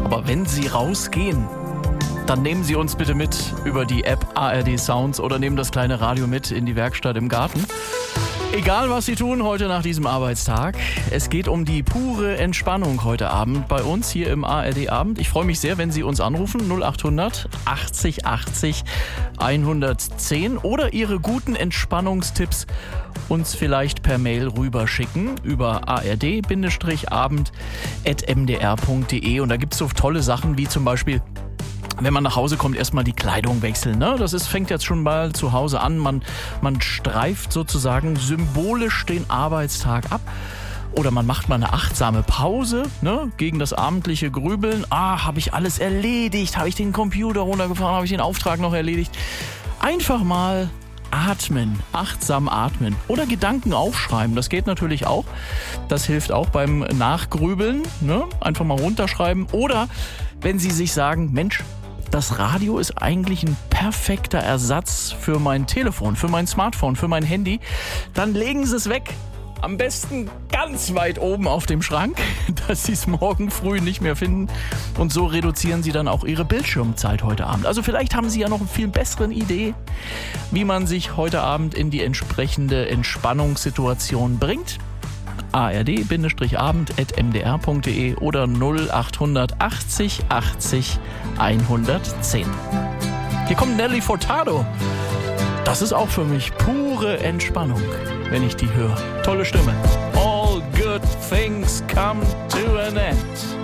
Aber wenn Sie rausgehen, dann nehmen Sie uns bitte mit über die App ARD Sounds oder nehmen das kleine Radio mit in die Werkstatt im Garten. Egal, was Sie tun heute nach diesem Arbeitstag, es geht um die pure Entspannung heute Abend bei uns hier im ARD Abend. Ich freue mich sehr, wenn Sie uns anrufen, 0800 80 80 110 oder Ihre guten Entspannungstipps uns vielleicht per Mail rüberschicken über ard-abend@mdr.de. Und da gibt es so tolle Sachen wie zum Beispiel, wenn man nach Hause kommt, erstmal die Kleidung wechseln. Ne? Fängt jetzt schon mal zu Hause an. Man streift sozusagen symbolisch den Arbeitstag ab. Oder man macht mal eine achtsame Pause, ne? Gegen das abendliche Grübeln. Habe ich alles erledigt? Habe ich den Computer runtergefahren? Habe ich den Auftrag noch erledigt? Einfach mal atmen, achtsam atmen. Oder Gedanken aufschreiben, das geht natürlich auch. Das hilft auch beim Nachgrübeln. Ne? Einfach mal runterschreiben. Oder wenn Sie sich sagen, Mensch, das Radio ist eigentlich ein perfekter Ersatz für mein Telefon, für mein Smartphone, für mein Handy, dann legen Sie es weg. Am besten ganz weit oben auf dem Schrank, dass Sie es morgen früh nicht mehr finden. Und so reduzieren Sie dann auch Ihre Bildschirmzeit heute Abend. Also vielleicht haben Sie ja noch eine viel bessere Idee, wie man sich heute Abend in die entsprechende Entspannungssituation bringt. ard-abend@mdr.de oder 0800 80 80 110. Hier kommt Nelly Furtado. Das ist auch für mich pure Entspannung, wenn ich die höre. Tolle Stimme. All good things come to an end.